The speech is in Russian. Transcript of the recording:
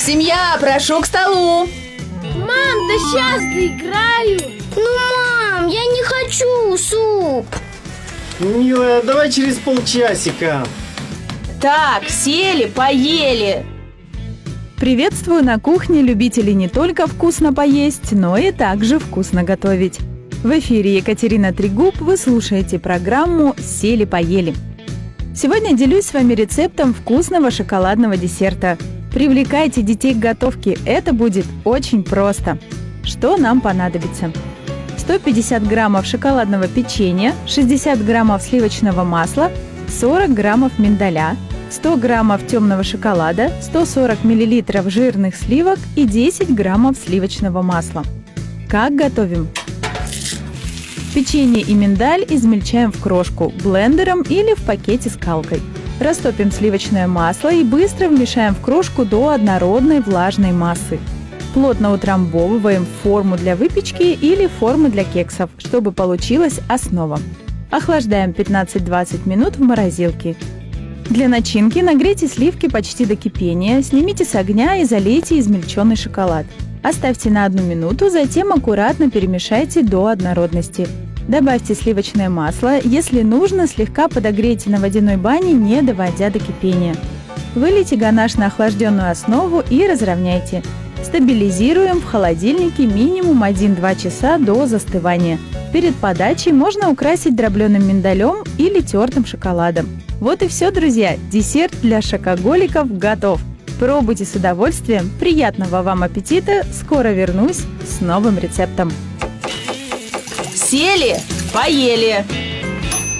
Семья, прошу к столу. Мам, да сейчас доиграю. Мам, я не хочу суп. Милая, давай через полчасика. Так, сели, поели. Приветствую на кухне любителей не только вкусно поесть, но и также вкусно готовить. В эфире Екатерина Трегуб, вы слушаете программу «Сели-поели». Сегодня делюсь с вами рецептом вкусного шоколадного десерта. Привлекайте детей к готовке, это будет очень просто. Что нам понадобится? 150 граммов шоколадного печенья, 60 граммов сливочного масла, 40 граммов миндаля, 100 граммов темного шоколада, 140 миллилитров жирных сливок и 10 граммов сливочного масла. Как готовим? Печенье и миндаль измельчаем в крошку блендером или в пакете с калкой. Растопим сливочное масло и быстро вмешаем в крошку до однородной влажной массы. Плотно утрамбовываем в форму для выпечки или формы для кексов, чтобы получилась основа. Охлаждаем 15-20 минут в морозилке. Для начинки нагрейте сливки почти до кипения, снимите с огня и залейте измельченный шоколад. Оставьте на 1 минуту, затем аккуратно перемешайте до однородности. Добавьте сливочное масло, если нужно, слегка подогрейте на водяной бане, не доводя до кипения. Вылейте ганаш на охлажденную основу и разровняйте. Стабилизируем в холодильнике минимум 1-2 часа до застывания. Перед подачей можно украсить дробленым миндалем или тертым шоколадом. Вот и все, друзья, десерт для шокоголиков готов. Пробуйте с удовольствием, приятного вам аппетита, скоро вернусь с новым рецептом. Сели, поели.